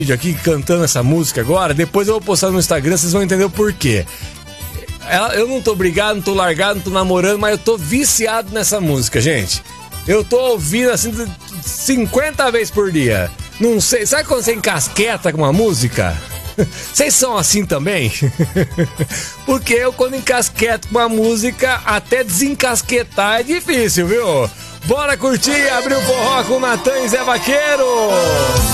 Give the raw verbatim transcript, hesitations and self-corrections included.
vídeo aqui cantando essa música agora, depois eu vou postar no Instagram, vocês vão entender o porquê. Eu não tô brigado, não tô largado, não tô namorando, mas eu tô viciado nessa música, gente. Eu tô ouvindo assim cinquenta vezes por dia. Não sei, sabe quando você encasqueta com uma música? Vocês são assim também? Porque eu, quando encasqueto com uma música, até desencasquetar é difícil, viu? Bora curtir, abrir o forró com o Natan e Zé Vaqueiro!